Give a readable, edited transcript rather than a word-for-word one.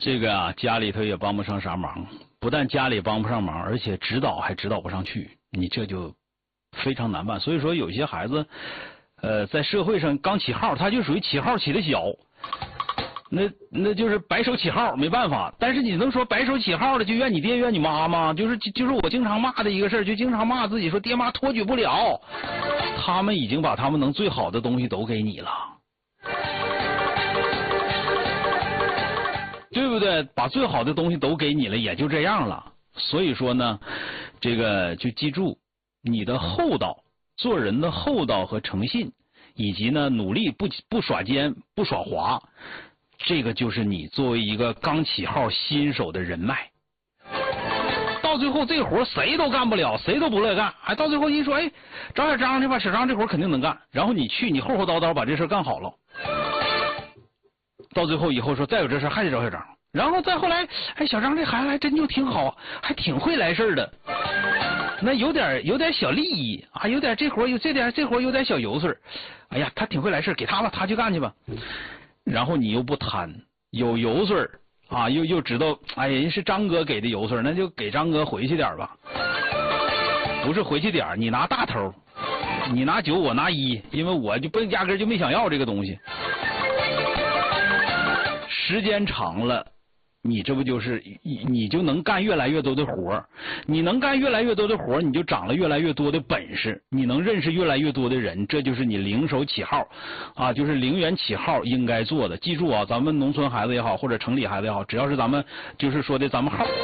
这个啊，家里头也帮不上啥忙，不但家里帮不上忙，而且指导还指导不上去，你这就非常难办。所以说，有些孩子，在社会上刚起号，他就属于起号起的小，那就是白手起号，没办法。但是你能说白手起号的就怨你爹怨你妈吗？就是我经常骂的一个事儿，就经常骂自己说爹妈托举不了，他们已经把他们能最好的东西都给你了。对不对？把最好的东西都给你了，也就这样了。所以说呢，这个就记住，你的厚道，做人的厚道和诚信，以及呢努力不耍奸不耍滑，这个就是你作为一个刚起号新手的人脉。到最后这活谁都干不了，谁都不乐意干，还到最后一说，哎，找小张去吧，小张这活肯定能干。然后你去，你厚厚道道把这事干好了。到最后以后说再有这事还得找小张，然后再后来，哎，小张这孩子还真就挺好，还挺会来事的。那有点小利益啊，有点这活有这活有点小油水，哎呀，他挺会来事，给他吧，他去干去吧。然后你又不贪，有油水啊，又知道，哎，人是张哥给的油水，那就给张哥回去点吧。不是回去点，你拿大头，你拿9，我拿1，因为我就压根就没想要这个东西。时间长了，你这不就是你就能干越来越多的活，你能干越来越多的活，你就长了越来越多的本事，你能认识越来越多的人，这就是你零手起号啊，就是0元起号应该做的。记住啊，咱们农村孩子也好，或者城里孩子也好，只要是咱们就是说的咱们号。